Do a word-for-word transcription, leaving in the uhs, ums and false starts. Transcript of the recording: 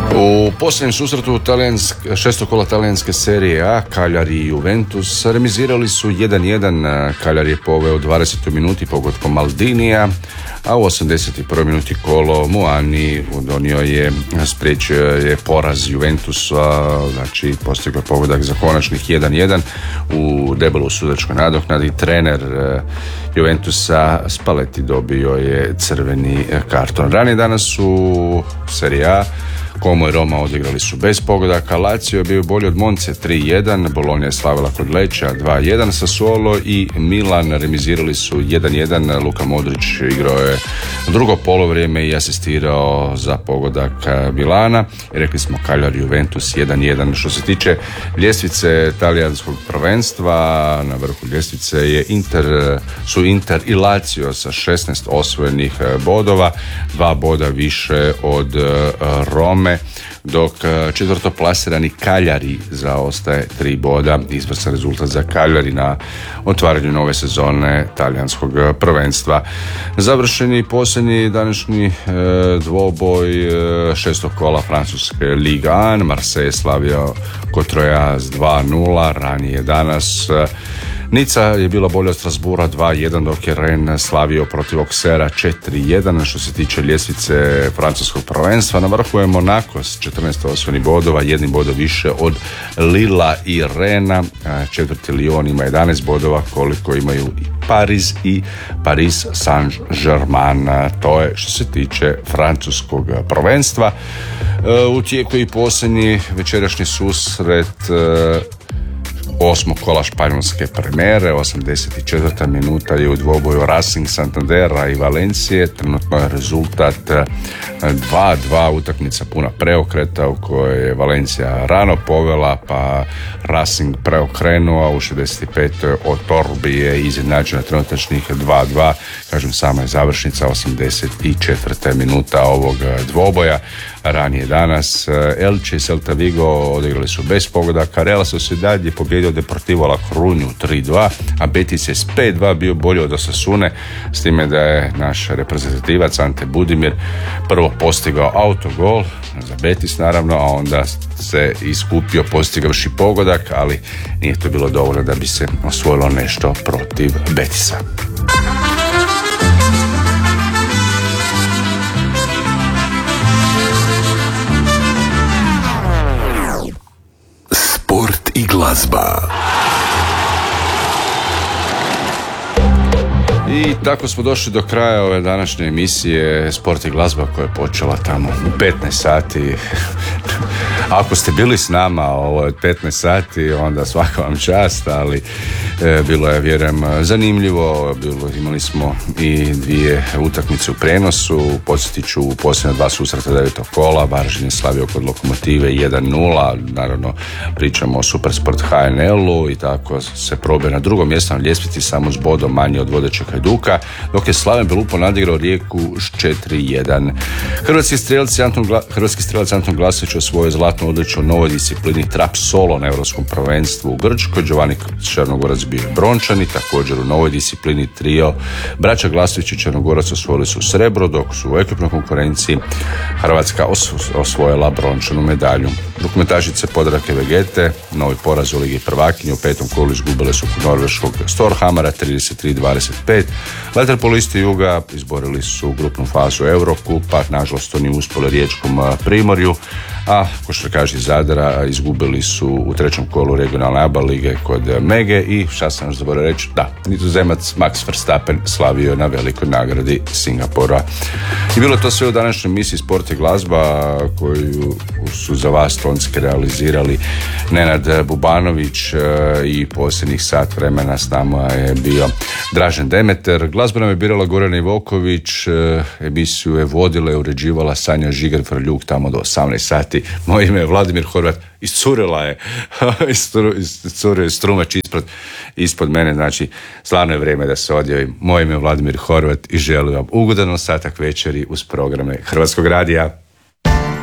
U posljednjem susretu talijansk, šestog kola talijanske serije A, Cagliari i Juventus remizirali su jedan jedan. Cagliari je poveo u dvadesetoj minuti pogodkom Maldinija, a u osamdeset prvoj minuti kolo Muani donio je, spriječio je poraz Juventusa, znači postigao je pogodak za konačnih jedan jedan u debelu sudačkoj nadoknadi. Trener Juventusa Spalletti dobio je crveni karton. Ranije danas u seriji A Como i Roma odigrali su bez pogodaka, Lazio je bio bolji od Monce tri jedan, Bologna je slavila kod Leča dva jedan, Sassuolo i Milan remizirali su jedan jedan, Luka Modrić igrao je drugo polovrijeme i asistirao za pogodak Milana. I rekli smo Cagliari Juventus jedan jedan. Što se tiče ljestvice talijanskog prvenstva, na vrhu ljestvice je Inter, su Inter i Lazio sa šesnaest osvojenih bodova, dva boda više od Rome, dok četvrtoplasirani Cagliari zaostaje tri boda. Izvrstan rezultat za Cagliari na otvaranju nove sezone talijanskog prvenstva. Završeni posljednji današnji e, dvoboj e, šestog kola francuske Ligue jedan. Marseille je slavio kod Troyes dva nula. Ranije danas e, Nica je bila bolja od Strasbourga dva jedan, dok je Rennes slavio protiv Auxerre četiri jedan. Što se tiče ljestvice francuskog prvenstva, na vrhu je Monaco s četrnaest osvojenih bodova, jednim bodom više od Lilla i Rena. Četvrti Lyon ima jedanaest bodova, koliko imaju i Paris i Paris Saint-Germain. To je što se tiče francuskog prvenstva. U tijeku i posljednji večerašnji susret osmog kola španjolske primere, osamdeset četvrta minuta je u dvoboju Racing Santandera i Valencije. Trenutno je rezultat dva dva, utakmica puna preokreta u kojoj je Valencija rano povela, pa Racing preokrenuo, a u šezdeset petoj od Torbi je izjednačena trenutačnih dva dva. Kažem, sama je završnica osamdeset četvrta minuta ovog dvoboja. Ranije danas Elche i Celta Vigo odigrali su bez pogodaka. Real Sociedad je pobjedio Deportivo La Coruñu tri dva, a Betis je s pet dva bio bolji od Osasune, s time da je naš reprezentativac Ante Budimir prvo postigao autogol za Betis naravno, a onda se iskupio postigavši pogodak, ali nije to bilo dovoljno da bi se osvojilo nešto protiv Betisa. Sport i glazba. I tako smo došli do kraja ove današnje emisije Sport i glazba, koja je počela tamo u petnaest sati. Ako ste bili s nama ovo je petnaest sati, onda svaka vam čast, ali e, bilo je, vjerujem, zanimljivo. Bilo, imali smo i dvije utakmice u prenosu. Podsjetit ću u posljednja dva susreta devetog kola. Varaždin je slavio kod Lokomotive jedan nula. Naravno, pričamo o Supersport H N L-u i tako se probe na drugom mjestu na ljestvici, samo s bodom manje od vodećeg Hajduka, dok je Slaven Belupo nadigrao Rijeku s četiri jedan. Hrvatski strelci Anton Gla- Hrvatski strelac Anton Glasović osvojio zlatnu odličju u novoj disciplini trap solo na Europskom prvenstvu u Grčkoj. Giovanni Črnogorac bio Brončani, također u novoj disciplini trio. Braća Glasović i Črnogorac osvojili su srebro, dok su u ekipnoj konkurenciji Hrvatska os- osvojila brončanu medalju. Rukometašice Podravke Vegete, novi poraz u Ligi prvakinje, u petom kolu izgubile su kod norveškog Storhamara trideset tri dvadeset pet. Vaterpolisti Juga izborili su grupnu fazu Eurokupa, nažalost to nije uspjelo riječkom Primorju, a košarkaši Zadra izgubili su u trećem kolu regionalne A B A lige kod Mege i šta sam još zaboravio reći, da, Nizozemac Max Verstappen slavio na velikoj nagradi Singapura. I bilo to sve u današnjoj emisiji Sport i glazba, koju su za vas tonski realizirali Nenad Bubanović i posljednjih sat vremena s nama je bio Dražen Demeter. Glazba nam je birala Gorana Ivoković, emisiju je vodila i uređivala Sanja Žigar-Frljuk tamo do osamnaest sati. Moje ime je Vladimir Horvat. Iscurila je iscurio je strumač ispod, ispod mene, znači stvarno je vrijeme da se odjavim. Moje ime je Vladimir Horvat i želim vam ugodan ostatak večeri uz programe Hrvatskog radija.